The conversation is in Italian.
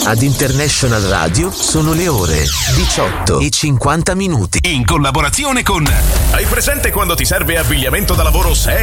Ad International Radio sono le ore 18:50. In collaborazione con... Hai presente quando ti serve abbigliamento da lavoro serio?